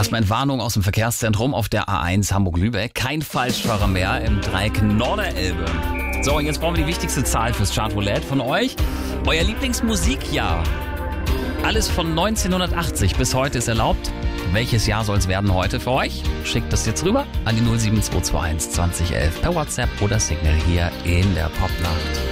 Erstmal Entwarnung aus dem Verkehrszentrum auf der A1 Hamburg-Lübeck. Kein Falschfahrer mehr im Dreieck Norderelbe. So, und jetzt brauchen wir die wichtigste Zahl fürs Chartroulette von euch. Euer Lieblingsmusikjahr. Alles von 1980 bis heute ist erlaubt. Welches Jahr soll es werden heute für euch? Schickt das jetzt rüber an die 07221 2011 per WhatsApp oder Signal hier in der Popnacht.